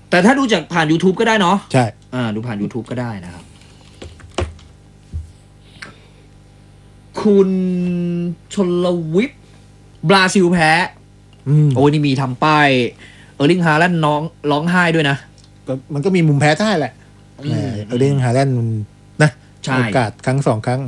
แต่ถ้าดูจากผ่าน YouTube ก็ได้เนาะใช่ดูผ่าน YouTube ก็ได้นะครับคุณชลวิทย์บราซิลแพ้โอ้ยนี่มีทำป้ายเออร์ลิงฮาแลนด์น้องร้องไห้ด้วยนะมันก็มีมุมแพ้ได้แหละเออร์ลิงฮาแลนด์นะโอกาสครั้ง2 ครั้ง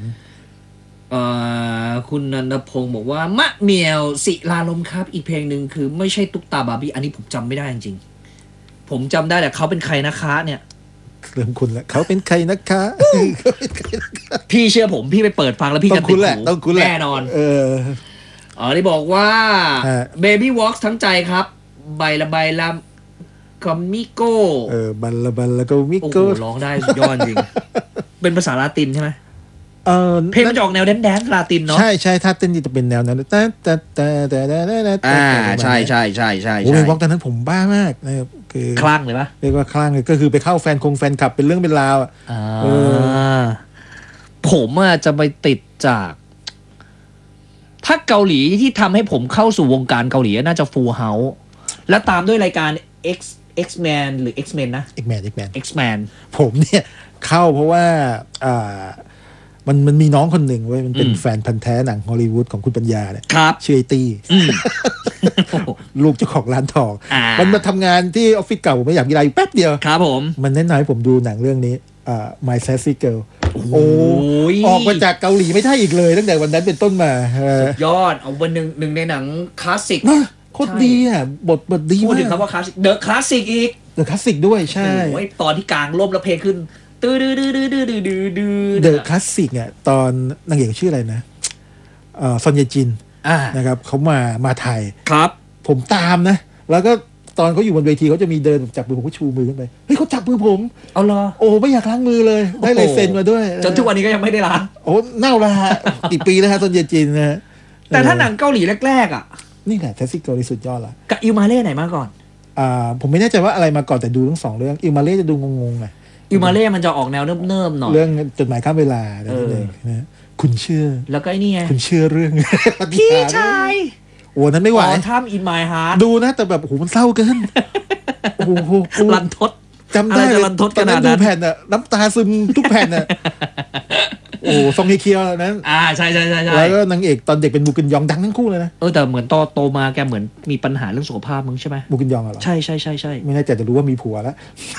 คุณนันทพงศ์บอกว่ามะเมียวศิลาลมครับอีกเพลงหนึ่งคือไม่ใช่ตุ๊กตาบาร์บี้อันนี้ผมจำไม่ได้จริงๆผมจำได้แต่เขาเป็นใครนะคะเนี่ยเรื่องคุณแหละเขาเป็นใครนะคะพี่เชื่อผมพี่ไปเปิดฟังแล้วพี่จะติดหูแน่นอนที่บอกว่า Baby Walks ทั้งใจครับใบละใบละคอมมิโก้บัลละบัลละก็มิโก้ร้องได้สุดยอดจริงเป็นภาษาลาตินใช่ไหมเพลงมันจะออกแนวแดนซ์ลาตินเนาะใช่ถ้าเต้นจะเป็นแนวนั้นใช่โอ้ยบอกตอนนั้นผมบ้ามากนะครับคือคลั่งเลยปะเรียกว่าคลั่งเลยก็คือไปเข้าแฟนคลับเป็นเรื่องเป็นราวผมจะไปติดจากถ้าเกาหลีที่ทำให้ผมเข้าสู่วงการเกาหลีน่าจะ Full House แล้วตามด้วยรายการ X-Men หรือ X-Men นะ X-Men ผมเนี่ยเข้าเพราะว่ามันมีน้องคนหนึ่งเว้ยมันเป็นแฟนพันธุ์แท้หนังฮอลลีวูดของคุณปัญญาเนี่ยชื่อไอตี้ลูกเจ้าของร้านทองมันมาทำงานที่ออฟฟิศเก่าผมไม่อยากมีอะไรอยู่แป๊บเดียวครับผมมันแนะนำให้ผมดูหนังเรื่องนี้My Sassy Girl โอ้ออกมาจากเกาหลีไม่ได้อีกเลยตั้งแต่วันนั้นเป็นต้นมาสุดยอดเอาเป็นหนึ่งในหนังคลาสสิกโคตรดีบทดีมากพูดถึงคำว่าคลาสสิกเดอะคลาสสิกอีกเดอะคลาสสิกด้วยใช่ตอนที่กลางร่มแล้วเพลงขึ้นเดอะคลาสสิกเนี่ยตอนนางเอกชื่ออะไรนะซอนเยจินนะครับเขามาไทยครับผมตามนะแล้วก็ตอนเขาอยู่บนเวทีเขาจะมีเดินจับมือผมก็ชูมือขึ้นไปเฮ้ยเขาจับมือผมเอาเหรอโอ้ไม่อยากล้างมือเลยได้ลายเซ็นมาด้วยจนทุกวันนี้ก็ยังไม่ได้ล้างโอ้เน่าแล้วฮะกี่ปีแล้วฮะซอนเยจินนะแต่ถ้าหนังเกาหลีแรกๆนี่แหละแทสซิโกนี่สุดยอดละกับอิลมาเล่ไหนมาก่อนผมไม่แน่ใจว่าอะไรมาก่อนแต่ดูทั้ง2เรื่องอิลมาเล่จะดูงงๆไงอิลมาเล่มันจะออกแนวเนิ่มๆหน่อยเรื่องจดหมายข้ามเวลานั่นเองนะคุณเชื่อแล้วก็ไอ้นี่ไงคุณเชื่อเรื่องพี่ชายโอ้นั้นไม่ไหวท่าม In My Heart ดูนะแต่แบบโอ้โหมันเศร้าเกินโอ้โหรันทดจำได้รันทดขนาดนั้นดูแผ่นน่ะน้ำตาซึมทุกแผ่นน่ะโอ้ซองเฮเคียวนั้นใช่แล้วก็นางเอกตอนเด็กเป็นมูกินยองดังทั้งคู่เลยนะแต่เหมือนโตมาแกเหมือนมีปัญหาเรื่องสุขภาพมึงใช่ไหมมูกินยองเหรอใช่ไม่แน่ใจแต่รู้ว่ามีผัวแล้ว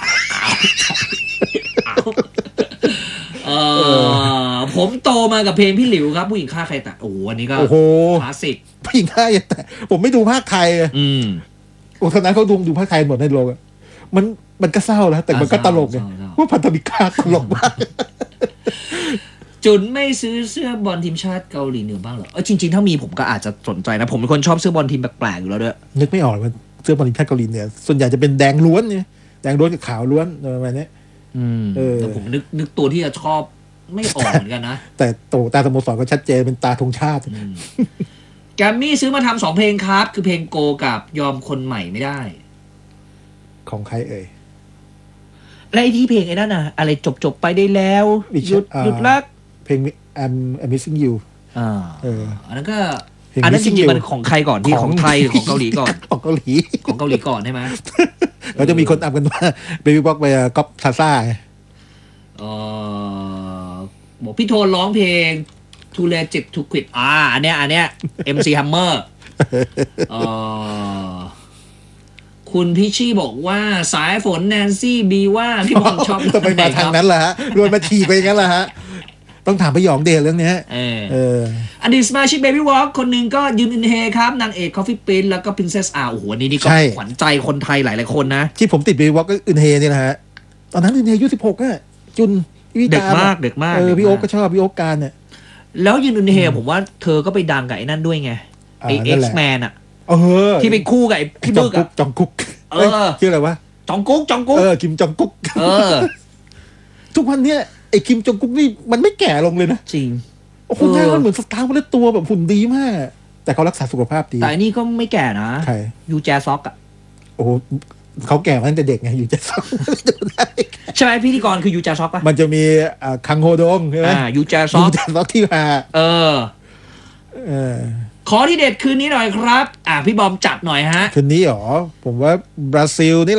ผมโตมากับเพลงพี่หลิวครับผู้หญิงฆ่าใครแต่อันนี้ก็คลาสสิกผู้หญิงฆ่าแต่ผมไม่ดูภาคไทยโอ้ตอนนั้นเขาดูภาคไทยหมดในโลกมันก็เศร้าแล้วแต่มันก็ตลกไงว่าพันธมิตรฆ่าตลกมากจุนไม่ซื้อเสื้อบอลทีมชาติเกาหลีเหนือบ้างเหรอจริงๆถ้ามีผมก็อาจจะสนใจนะผมเป็นคนชอบเสื้อบอลทีมแปลกๆอยู่แล้วด้วยนึกไม่ออกว่าเสื้อบอลทีมชาติเกาหลีเหนือส่วนใหญ่จะเป็นแดงล้วนเนี่ยแดงล้วนกับขาวล้วนประมาณนี้แต่ผมนึกตัวที่จะชอบไม่ออกเหมือนกันนะแต่โตตาสโมสรก็ชัดเจนเป็นตาธงชาติแกมมี่ซื้อมาทำ2เพลงครับคือเพลงโกกับยอมคนใหม่ไม่ได้ของใครเอ่ยและไอ้ที่เพลงไอ้นั่นน่ะอะไรจบไปได้แล้วหยุดรักเพลง I'm Missing You อันนั้นก็อันนั้นจริงๆมันของใครก่อนที่ของไทยหรือของเกาหลีก่อนของเกาหลีก่อนใช่ไหมเราจะมีคนตามกันว่าเบบี้บ็อกไปก๊อปซาซ่าบอกพี่โทนร้องเพลง Too Legit to Quit อันเนี้ย MC Hammer คุณพี่ชี่บอกว่าสายฝนแนนซี่บีว่าพี่บอลชอบจะไปมาทางนั้นแหละฮะรวยมาขี่ไปงั้นแหละฮะต้องถามพี่หยองเดชเรื่องนี้อดีตสมาชิก Baby Walk คนหนึ่งก็ยืนอินเฮครับนางเอก Coffee Prince แล้วก็ Princess โอ้โหนี่ก็ขวัญใจคนไทยหลายๆคนนะที่ผมติด Baby Walk ก็อินเฮนี่แหละฮะตอนนั้นอินเฮอายุ16อ่ะจุนเด็กมากพี่โอ๊กก็ชอบพี่โอ๊กการเนี่ยแล้วยืนอินเฮผมว่าเธอก็ไปดังกับไอ้นั่นด้วยไงไอ้ X-Man ที่เป็นคู่กับไอ้พี่บึกจองกุ๊กชื่ออะไรวะจองกุ๊กคิมจองกุ๊กทุกวันเนี้ยไอ้คิมจองกุ๊กนี่มันไม่แก่ลงเลยนะจริงโอ้โหหน้ามันเหมือนสตาร์มาเลยตัวแบบหุ่นดีมากแต่เขารักษาสุขภาพดีแต่นี่ก็ไม่แก่นะใครยูแจซอกโอ้เขาแก่มาตั้งแต่เด็กไงยูแจซอกใช่ไหมพิธีกรคือยูแจซอกป่ะมันจะมีคังโฮดงใช่ไหมยูแจซอกที่มาขอที่เด็ดคืนนี้หน่อยครับพี่บอมจัดหน่อยฮะคืนนี้หรอผมว่าบราซิลนี่